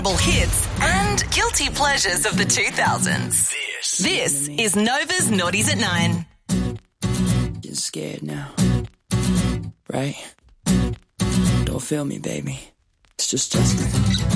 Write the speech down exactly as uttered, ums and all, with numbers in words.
memorable hits and guilty pleasures of the two thousands. This, this is Nova's Naughties at Nine. Getting scared now, right? Don't feel me, baby. It's just Justin.